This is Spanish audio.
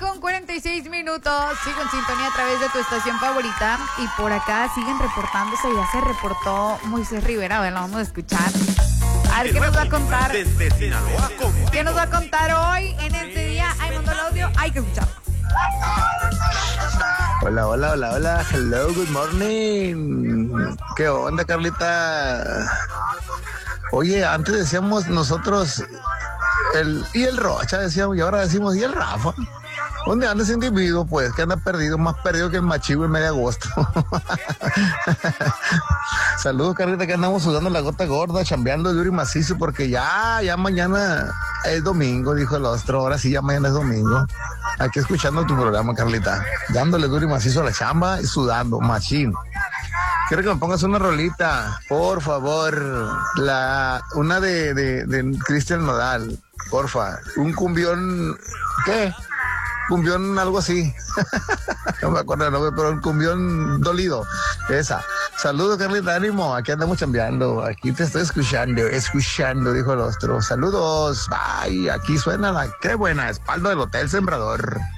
9:46. Sigo en sintonía a través de tu estación favorita. Y por acá siguen reportándose. Ya se reportó Moisés Rivera. A ver, lo vamos a escuchar. A ver qué nos va a contar. Desde Sinaloa, ¿Qué nos va a contar hoy en este día? Ay, mandó el audio. Hay que escuchar. Hola. Hello, good morning. ¿Qué onda, Carlita? Oye, antes decíamos nosotros el Rocha, decíamos, y ahora decimos, ¿y el Rafa? ¿Dónde anda ese individuo, pues? Que anda perdido, más perdido que el machivo en medio agosto. Saludos, Carlita, que andamos sudando la gota gorda, chambeando duro y macizo, porque ya mañana es domingo, dijo el otro. Ahora sí, ya mañana es domingo. Aquí escuchando tu programa, Carlita. Dándole duro y macizo a la chamba y sudando, machín. Quiero que me pongas una rolita, por favor. Una de Cristian Nodal, porfa. Un cumbión, ¿qué? Cumbión algo así. No me acuerdo el nombre, pero un cumbión dolido. Esa. Saludos, Carlita, ánimo. Aquí andamos chambeando. Aquí te estoy escuchando, dijo el otro. Saludos. Bye. Aquí suena qué buena, espalda del Hotel Sembrador.